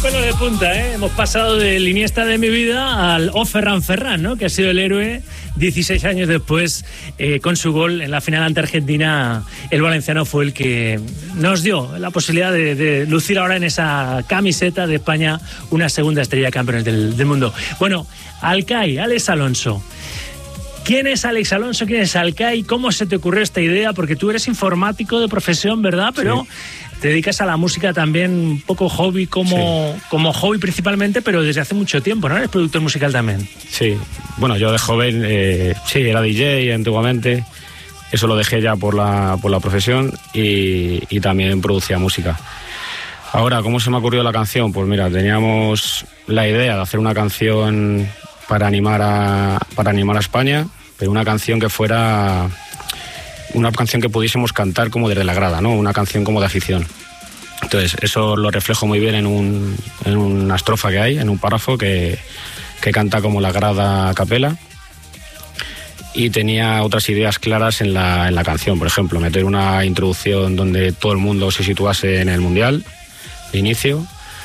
Pelo de punta, ¿eh? Hemos pasado del Iniesta de mi vida al Ferran, ¿no? Que ha sido el héroe 16 años después, con su gol en la final ante Argentina. El valenciano fue el que nos dio la posibilidad de lucir ahora en esa camiseta de España una segunda estrella de campeones del mundo. Bueno, Alcai, Alex Alonso. ¿Quién es Alex Alonso? ¿Quién es Alcai? ¿Cómo se te ocurrió esta idea? Porque tú eres informático de profesión, ¿verdad? Pero sí, te dedicas a la música también un poco hobby, como hobby principalmente, pero desde hace mucho tiempo, ¿no? Eres productor musical también. Sí, bueno, yo de joven, sí, era DJ antiguamente. Eso lo dejé ya por la profesión y también producía música. Ahora, ¿cómo se me ha ocurrido la canción? Pues mira, teníamos la idea de hacer una canción para animar a España, pero una canción que fuera una canción que pudiésemos cantar como desde la grada, ¿no? Una canción como de afición. Entonces, eso lo reflejo muy bien en una estrofa que hay, en un párrafo que canta como la grada a capela. Y tenía otras ideas claras en la canción, por ejemplo, meter una introducción donde todo el mundo se situase en el Mundial, de inicio,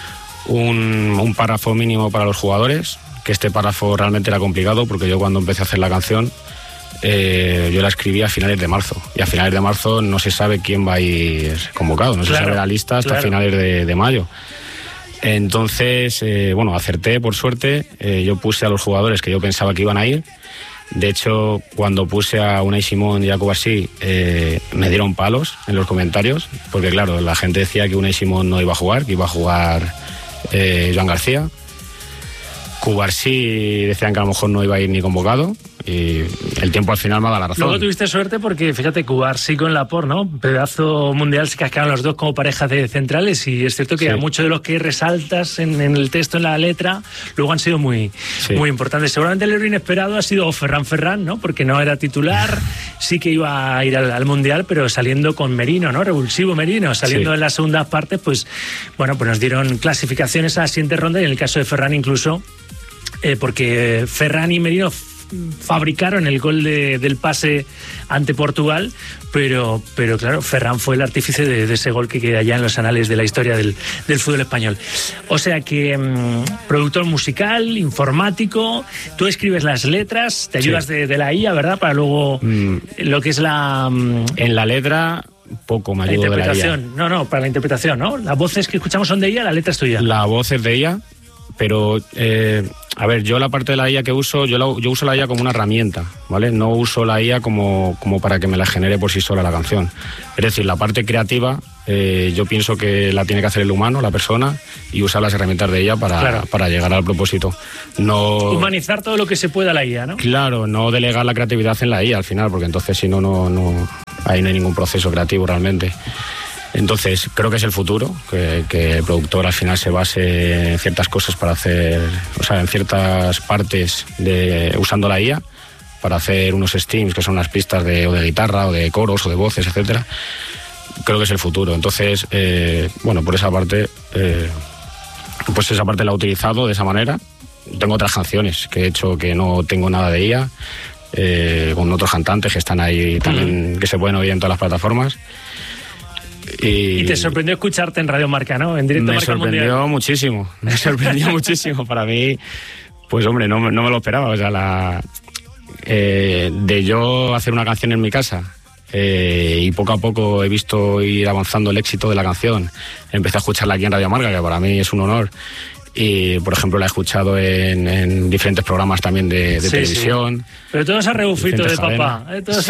un párrafo mínimo para los jugadores, que este párrafo realmente era complicado porque yo cuando empecé a hacer la canción yo la escribí a finales de marzo y a finales de marzo no se sabe quién va a ir convocado, no se sabe la lista hasta finales de mayo. Entonces, bueno, acerté por suerte, yo puse a los jugadores que yo pensaba que iban a ir. De hecho, cuando puse a Unai Simón y a Cubarsí, me dieron palos en los comentarios, porque claro, la gente decía que Unai Simón no iba a jugar, que iba a jugar Joan García. Cubarsí decían que a lo mejor no iba a ir ni convocado y el tiempo al final me ha dado la razón. Luego tuviste suerte porque, fíjate, Cubarsí con Laporte, ¿no? Pedazo mundial, se cascaron los dos como pareja de centrales y es cierto que a muchos de los que resaltas en el texto, en la letra, luego han sido muy importantes. Seguramente el héroe inesperado ha sido Ferran, ¿no? Porque no era titular, sí que iba a ir al mundial, pero saliendo con Merino, ¿no? Revulsivo Merino, saliendo en las segundas partes, pues bueno, pues nos dieron clasificaciones a la siguiente ronda y en el caso de Ferran incluso, porque Ferran y Merino fabricaron el gol del pase ante Portugal, pero claro, Ferran fue el artífice de ese gol que queda ya en los anales de la historia del fútbol español. O sea que productor musical, informático, tú escribes las letras, te ayudas de la IA, ¿verdad? Para luego lo que es la... En la letra poco me ayudo de la IA. No, para la interpretación, ¿no? Las voces que escuchamos son de IA, la letra es tuya. La voz es de IA, pero... a ver, yo la parte de la IA que uso, yo uso la IA como una herramienta, ¿vale? No uso la IA como para que me la genere por sí sola la canción. Es decir, la parte creativa, yo pienso que la tiene que hacer el humano, la persona, y usar las herramientas de ella para llegar al propósito. No... Humanizar todo lo que se pueda a la IA, ¿no? Claro, no delegar la creatividad en la IA al final, porque entonces si no, ahí no hay ningún proceso creativo realmente. Entonces, creo que es el futuro, que el productor al final se base en ciertas cosas para hacer, o sea, en ciertas partes usando la IA para hacer unos steams que son las pistas o de guitarra o de coros o de voces, etcétera. Creo que es el futuro. Entonces, bueno, por esa parte, pues esa parte la he utilizado de esa manera. Tengo otras canciones que he hecho que no tengo nada de IA, con otros cantantes que están ahí también, que se pueden oír en todas las plataformas. Y te sorprendió escucharte en Radio Marca, ¿no? En directo Marca Mundial. Me sorprendió muchísimo. Para mí, pues hombre, no me lo esperaba. O sea, de yo hacer una canción en mi casa y poco a poco he visto ir avanzando el éxito de la canción. Empecé a escucharla aquí en Radio Marca, que para mí es un honor. Y, por ejemplo, la he escuchado en diferentes programas también de televisión. Sí. Pero todo ese rebufito de papá.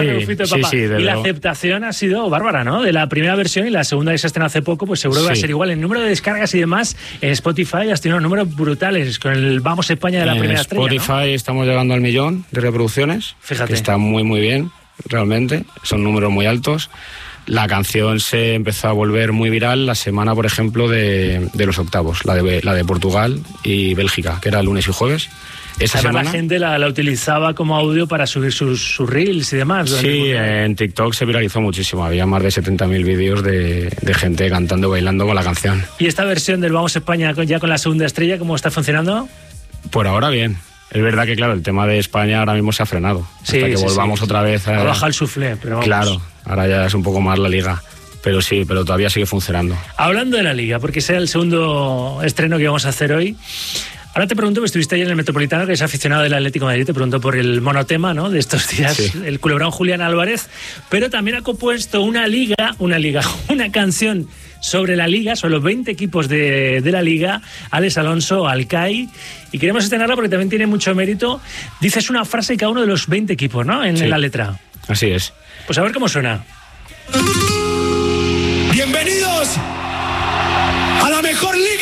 Y la aceptación ha sido bárbara, ¿no? De la primera versión y la segunda que se estrenó hace poco, pues seguro que va a ser igual. El número de descargas y demás en Spotify has tenido números brutales con el Vamos España de la primera estrella, ¿no? Spotify estamos llegando al 1.000.000 de reproducciones. Fíjate. Que está muy, muy bien, realmente. Son números muy altos. La canción se empezó a volver muy viral la semana, por ejemplo, de los octavos, la de Portugal y Bélgica, que era lunes y jueves. Esa semana la gente la utilizaba como audio para subir sus reels y demás. Sí, en TikTok se viralizó muchísimo. Había más de 70.000 vídeos de gente cantando, bailando con la canción. ¿Y esta versión del Vamos España ya con la segunda estrella, cómo está funcionando? Por ahora bien. Es verdad que, claro, el tema de España ahora mismo se ha frenado. Hasta que volvamos otra vez a bajar el suflé, pero vamos. Claro, ahora ya es un poco más la liga. pero sí, pero todavía sigue funcionando. Hablando de la Liga, porque sea el segundo estreno que vamos a hacer hoy, ahora te pregunto, que estuviste ayer en el Metropolitano, que es aficionado del Atlético de Madrid, te pregunto por el monotema, ¿no?, de estos días, sí. El culebrón Julián Álvarez, pero también ha compuesto una canción sobre la Liga, sobre los 20 equipos de la Liga, Alex Alonso, Alcai, y queremos estrenarla porque también tiene mucho mérito. Dices una frase de cada uno de los 20 equipos, ¿no?, en la letra. Así es. Pues a ver cómo suena. Bienvenidos a la mejor liga